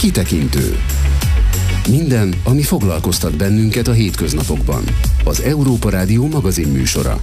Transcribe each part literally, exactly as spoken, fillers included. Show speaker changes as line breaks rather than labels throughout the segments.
Kitekintő. Minden, ami foglalkoztat bennünket a hétköznapokban. Az Európa Rádió magazinműsora.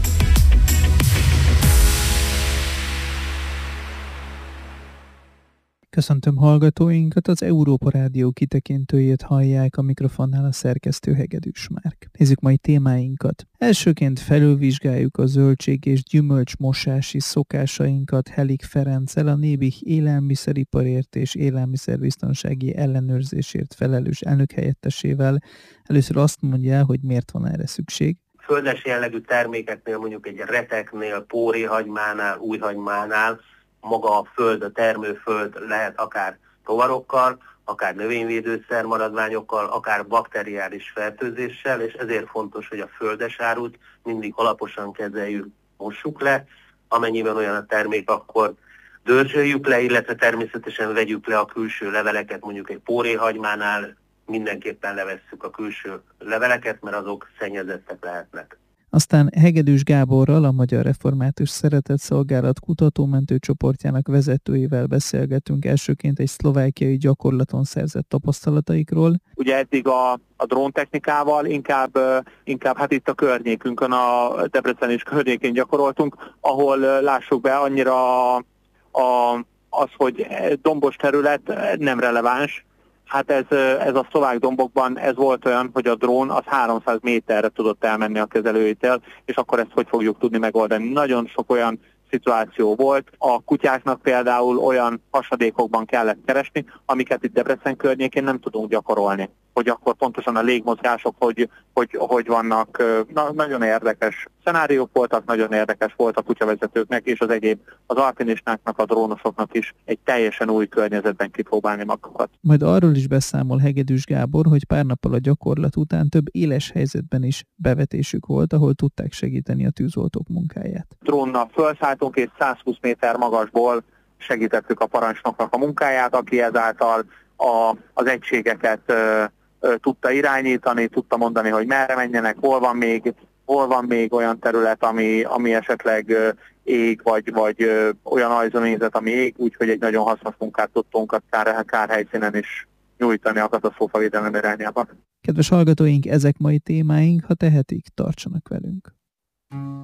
Köszöntöm hallgatóinkat, az Európa Rádió kitekintőjét hallják, a mikrofonnál a szerkesztő Hegedűs Márk. Nézzük mai témáinkat. Elsőként felülvizsgáljuk a zöldség és gyümölcsmosási szokásainkat Helik Ferenccel, a Nébih élelmiszeriparért és élelmiszerbiztonsági ellenőrzésért felelős elnökhelyettesével. Először azt mondja, hogy miért van erre szükség.
Földes jellegű termékeknél, mondjuk egy reteknél, póréhagymánál, újhagymánál maga a föld, a termőföld lehet akár rovarokkal, akár növényvédőszer maradványokkal, akár bakteriális fertőzéssel, és ezért fontos, hogy a földes árut mindig alaposan kezeljük, mossuk le, amennyiben olyan a termék, akkor dörzsöljük le, illetve természetesen vegyük le a külső leveleket, mondjuk egy póréhagymánál mindenképpen levesszük a külső leveleket, mert azok szennyezettek lehetnek.
Aztán Hegedűs Gáborral, a Magyar Református Szeretetszolgálat kutatómentő csoportjának vezetőjével beszélgetünk elsőként egy szlovákiai gyakorlaton szerzett tapasztalataikról.
Ugye eddig a, a dróntechnikával inkább, inkább hát itt a környékünkön, a Debrecen és környékén gyakoroltunk, ahol lássuk be annyira a, a, az, hogy dombos terület nem releváns. Hát ez, ez a szlovák dombokban ez volt olyan, hogy a drón az háromszáz méterre tudott elmenni a kezelőitől, és akkor ezt hogy fogjuk tudni megoldani. Nagyon sok olyan szituáció volt. A kutyáknak például olyan hasadékokban kellett keresni, amiket itt Debrecen környékén nem tudunk gyakorolni. Hogy akkor pontosan a légmozgások hogy, hogy, hogy vannak. Na, nagyon érdekes szenáriók voltak, nagyon érdekes volt a kutyavezetőknek és az egyéb, az alpinistáknak, a drónosoknak is egy teljesen új környezetben kipróbálni magukat.
Majd arról is beszámol Hegedűs Gábor, hogy pár nappal a gyakorlat után több éles helyzetben is bevetésük volt, ahol tudták segíteni a tűzoltók munkáját.
Drónnal felszálltunk és százhúsz méter magasból segítettük a parancsnoknak a munkáját, aki ezáltal a, az egységeket ö, ö, tudta irányítani, tudta mondani, hogy merre menjenek, hol van még, hol van még olyan terület, ami, ami esetleg ö, ég, vagy, vagy ö, olyan ajzónézet, ami ég, úgyhogy egy nagyon hasznos munkát tudtunk a kár, kárhelyszínen is nyújtani a katasztrófavédelem irányába.
Kedves hallgatóink, ezek mai témáink, ha tehetik, tartsanak velünk.